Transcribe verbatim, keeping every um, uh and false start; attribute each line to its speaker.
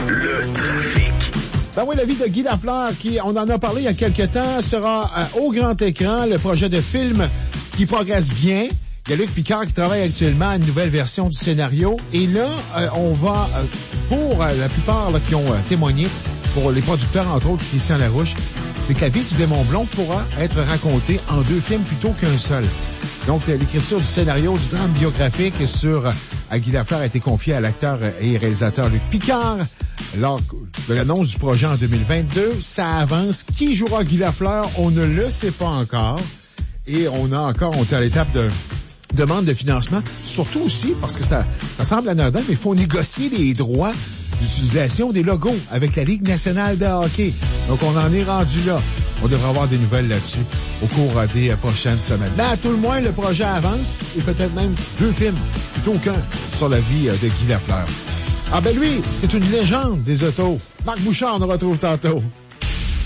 Speaker 1: Le trafic.
Speaker 2: Ben oui, la vie de Guy Lafleur, qui, on en a parlé il y a quelques temps, sera euh, au grand écran, le projet de film qui progresse bien. Il y a Luc Picard qui travaille actuellement à une nouvelle version du scénario. Et là, euh, on va, euh, pour euh, la plupart là, qui ont euh, témoigné, pour les producteurs, entre autres, Christian Larouche, c'est que la vie du démon blond pourra être racontée en deux films plutôt qu'un seul. Donc, l'écriture du scénario du drame biographique sur euh, Guy Lafleur a été confiée à l'acteur et réalisateur Luc Picard. Lors de l'annonce du projet en deux mille vingt-deux, ça avance. Qui jouera Guy Lafleur? On ne le sait pas encore. Et on a encore, on est à l'étape de demande de financement, surtout aussi, parce que ça, ça semble anodin, mais il faut négocier les droits d'utilisation des logos avec la Ligue nationale de hockey. Donc, on en est rendu là. On devrait avoir des nouvelles là-dessus au cours des prochaines semaines. Mais à tout le moins, le projet avance et peut-être même deux films, plutôt qu'un, sur la vie de Guy Lafleur. Ah ben lui, c'est une légende des autos. Marc Bouchard, on le retrouve tantôt.